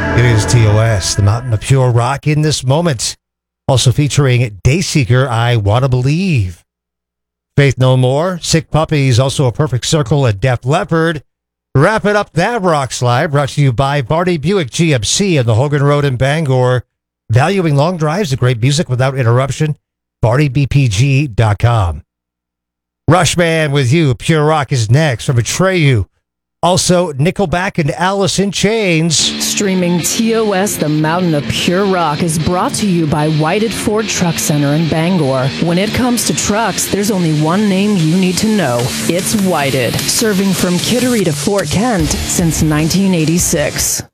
It is TOS, the Mountain of Pure Rock in this moment. Also featuring Dayseeker, I Wanna Believe. Faith No More, Sick Puppies, also a Perfect Circle, and Def Leppard. Wrapping up that rock slide, brought to you by Barney Buick GMC on the Hogan Road in Bangor. Valuing long drives and great music without interruption. BarneyBPG.com. Rushman with You, Pure Rock is next from Atreyu. Also, Nickelback and Alice in Chains. Streaming TOS, the Mountain of Pure Rock, is brought to you by Whited Ford Truck Center in Bangor. When it comes to trucks, there's only one name you need to know. It's Whited, serving from Kittery to Fort Kent since 1986.